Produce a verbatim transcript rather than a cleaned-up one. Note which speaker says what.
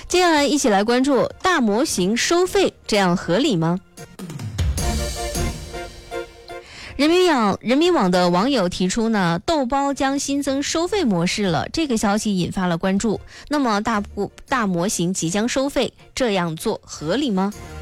Speaker 1: 接下来一起来关注大模型收费，这样合理吗？人民网人民网的网友提出呢，豆包将新增收费模式了，这个消息引发了关注。那么大部大模型即将收费，这样做合理吗？